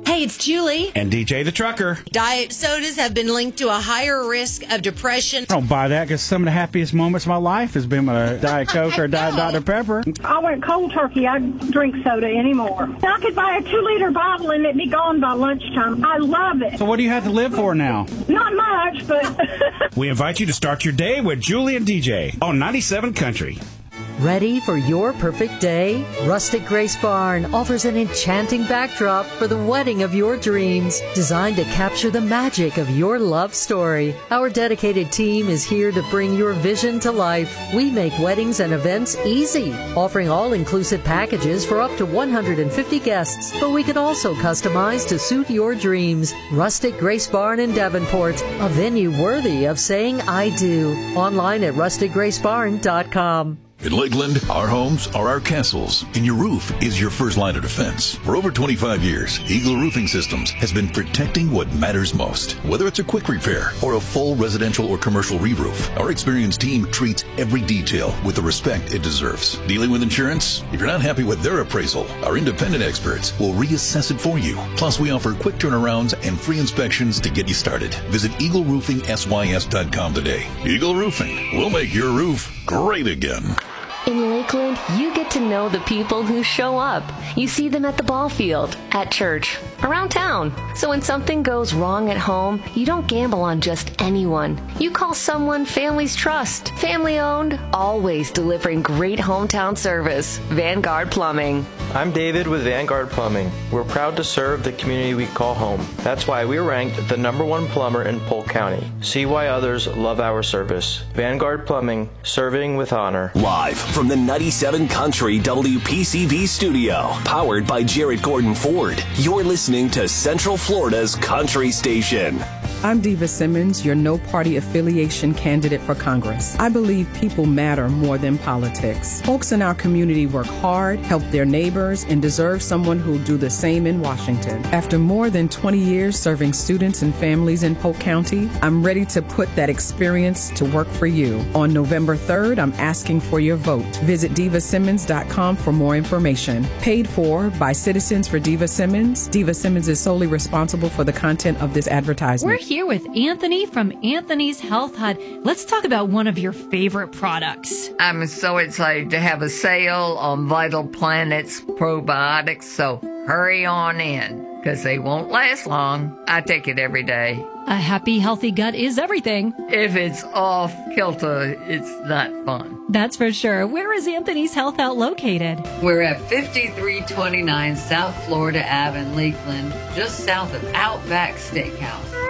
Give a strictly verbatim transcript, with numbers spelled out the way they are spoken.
Hey, it's Julie. And D J the Trucker. Diet sodas have been linked to a higher risk of depression. I don't buy that because some of the happiest moments of my life has been with a Diet Coke or a Diet Doctor Pepper. I went cold turkey. I don't drink soda anymore. I could buy a two-liter bottle and it'd be gone by lunchtime. I love it. So what do you have to live for now? Not much, but... We invite you to start your day with Julie and D J on ninety-seven Country. Ready for your perfect day? Rustic Grace Barn offers an enchanting backdrop for the wedding of your dreams, designed to capture the magic of your love story. Our dedicated team is here to bring your vision to life. We make weddings and events easy, offering all-inclusive packages for up to one hundred fifty guests, but we can also customize to suit your dreams. Rustic Grace Barn in Davenport, a venue worthy of saying I do. Online at rustic grace barn dot com. In Lakeland, our homes are our castles, and your roof is your first line of defense. For over twenty-five years, Eagle Roofing Systems has been protecting what matters most. Whether it's a quick repair or a full residential or commercial re-roof, our experienced team treats every detail with the respect it deserves. Dealing with insurance? If you're not happy with their appraisal, our independent experts will reassess it for you. Plus, we offer quick turnarounds and free inspections to get you started. Visit eagle roofing s y s dot com today. Eagle Roofing will make your roof great again. In Lakeland, you get to know the people who show up. You see them at the ball field, at church, around town. So when something goes wrong at home, you don't gamble on just anyone. You call someone families trust. Family owned, always delivering great hometown service. Vanguard Plumbing. I'm David with Vanguard Plumbing. We're proud to serve the community we call home. That's why we're ranked the number one plumber in Polk County. See why others love our service. Vanguard Plumbing, serving with honor. Live from the ninety-seven Country W P C V studio, powered by Jarrett Gordon Ford. You're listening to Central Florida's Country Station. I'm Diva Simmons, your no-party affiliation candidate for Congress. I believe people matter more than politics. Folks in our community work hard, help their neighbors, and deserve someone who'll do the same in Washington. After more than twenty years serving students and families in Polk County, I'm ready to put that experience to work for you. On November third, I'm asking for your vote. Visit diva simmons dot com for more information. Paid for by Citizens for Diva Simmons. Diva Simmons is solely responsible for the content of this advertisement. We're here with Anthony from Anthony's Health Hut. Let's talk about one of your favorite products. I'm so excited to have a sale on Vital Planet's probiotics, so hurry on in, because they won't last long. I take it every day. A happy, healthy gut is everything. If it's off kilter, it's not fun. That's for sure. Where is Anthony's Health Hut located? We're at fifty-three twenty-nine South Florida Ave in Lakeland, just south of Outback Steakhouse.